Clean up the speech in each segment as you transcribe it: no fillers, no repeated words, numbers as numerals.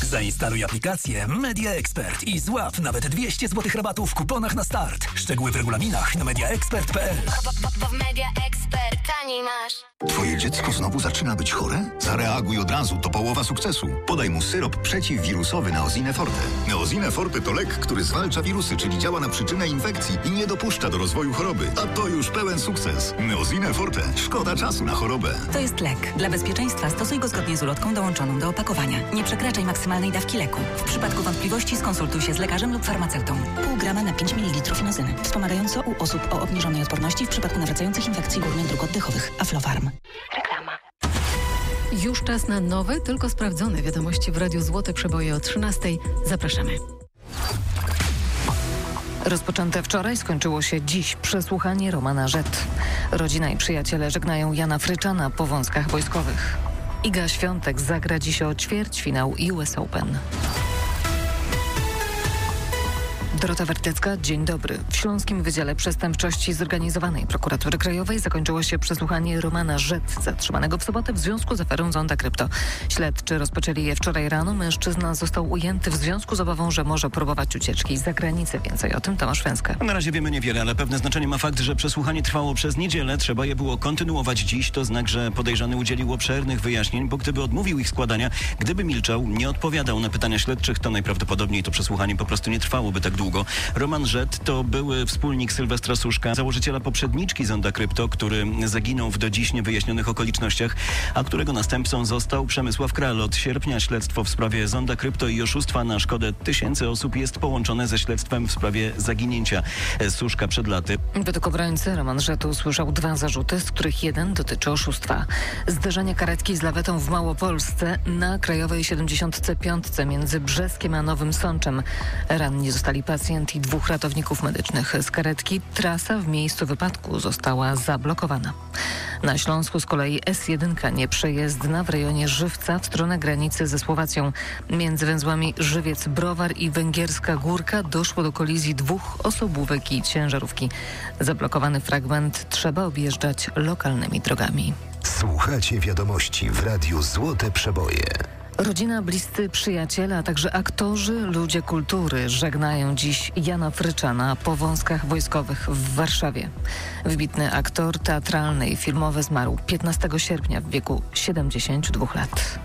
Zainstaluj aplikację Media Expert i złap nawet 200 zł rabatu w kuponach na start. Szczegóły w regulaminach na mediaexpert.pl. Bo w Media Expert taniej masz. Twoje dziecko znowu zaczyna być chore? Zareaguj od razu, to połowa sukcesu. Podaj mu syrop przeciwwirusowy Neosine Forte. Neosine Forte to lek, który zwalcza wirusy, czyli działa na przyczynę infekcji i nie dopuszcza do rozwoju choroby. A to już pełen sukces. Neosine Forte. Szkoda czasu na chorobę. To jest lek. Dla bezpieczeństwa stosuj go zgodnie z ulotką dołączoną do opakowania. Nie przekraczaj maksymalnej dawki leku. W przypadku wątpliwości skonsultuj się z lekarzem lub farmaceutą. Pół grama na 5 ml inozyny. Wspomagająco u osób o obniżonej odporności w przypadku nawracających infekcji górnych dróg oddechowych. Aflofarm. Reklama. Już czas na nowe, tylko sprawdzone wiadomości w Radiu Złote Przeboje o 13:00. Zapraszamy. Rozpoczęte wczoraj skończyło się dziś przesłuchanie Romana Rzet. Rodzina i przyjaciele żegnają Jana Fryczana po wąskach wojskowych. Iga Świątek zagra dziś o ćwierćfinał US Open. Dorota Wertecka, dzień dobry. W Śląskim Wydziale Przestępczości Zorganizowanej Prokuratury Krajowej zakończyło się przesłuchanie Romana Rzet, zatrzymanego w sobotę w związku z aferą Zonda Krypto. Śledczy rozpoczęli je wczoraj rano. Mężczyzna został ujęty w związku z obawą, że może próbować ucieczki za granicę. Więcej o tym Tomasz Węska. Na razie wiemy niewiele, ale pewne znaczenie ma fakt, że przesłuchanie trwało przez niedzielę. Trzeba je było kontynuować dziś. To znak, że podejrzany udzielił obszernych wyjaśnień, bo gdyby odmówił ich składania, gdyby milczał, nie odpowiadał na pytania śledczych, to najprawdopodobniej to przesłuchanie po prostu nie trwałoby tak długo. Roman Rzet to były wspólnik Sylwestra Suszka, założyciela poprzedniczki Zonda Krypto, który zaginął w do dziś niewyjaśnionych okolicznościach, a którego następcą został Przemysław Kral. Od sierpnia śledztwo w sprawie Zonda Krypto i oszustwa na szkodę tysięcy osób jest połączone ze śledztwem w sprawie zaginięcia Suszka przed laty. Według obrońcy Roman Rzet usłyszał 2 zarzuty, z których jeden dotyczy oszustwa. Zderzenie karetki z lawetą w Małopolsce na Krajowej 75 między Brzeskiem a Nowym Sączem. Ranni zostali pacjent i 2 ratowników medycznych z karetki. Trasa w miejscu wypadku została zablokowana. Na Śląsku z kolei S1 nieprzejezdna w rejonie Żywca w stronę granicy ze Słowacją. Między węzłami Żywiec-Browar i Węgierska Górka doszło do kolizji 2 osobówek i ciężarówki. Zablokowany fragment trzeba objeżdżać lokalnymi drogami. Słuchacie wiadomości w Radiu Złote Przeboje. Rodzina, bliscy przyjaciele, a także aktorzy, ludzie kultury żegnają dziś Jana Fryczana po wąskach wojskowych w Warszawie. Wybitny aktor teatralny i filmowy zmarł 15 sierpnia w wieku 72 lat.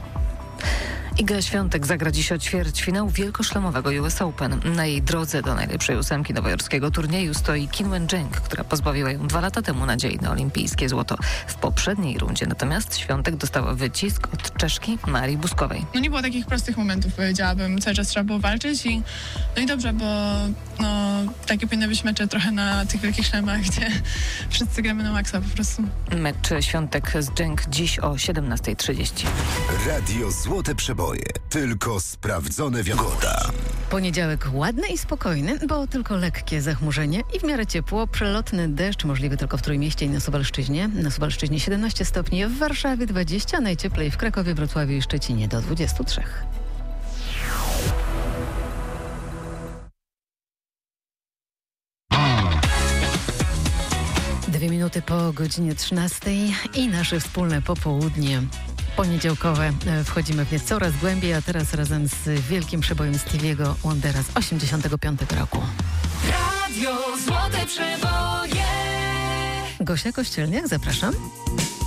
Iga Świątek zagra dziś o ćwierćfinał wielkoszlemowego US Open. Na jej drodze do najlepszej 8 nowojorskiego turnieju stoi Qin Wenjing, która pozbawiła ją 2 lata temu nadziei na olimpijskie złoto. W poprzedniej rundzie natomiast Świątek dostała wycisk od Czeszki Marii Buskowej. Nie było takich prostych momentów, powiedziałabym. Cały czas trzeba było walczyć i dobrze, bo takie powinny być mecze trochę na tych wielkich szlemach, gdzie wszyscy gramy na maksa po prostu. Mecz Świątek z Dżeng dziś o 17:30. Radio Złote Przeboje. Tylko sprawdzone wiadomości. Poniedziałek ładny i spokojny, bo tylko lekkie zachmurzenie i w miarę ciepło. Przelotny deszcz możliwy tylko w Trójmieście i na Suwalszczyźnie. Na Suwalszczyźnie 17 stopni, w Warszawie 20, najcieplej w Krakowie, Wrocławiu i Szczecinie do 23. Dwie minuty po godzinie 13 i nasze wspólne popołudnie poniedziałkowe. Wchodzimy w nie coraz głębiej, a teraz razem z wielkim przebojem Stevie'ego Wondera z 85 roku. Radio Złote Przeboje. Gosia Kościelniak, zapraszam.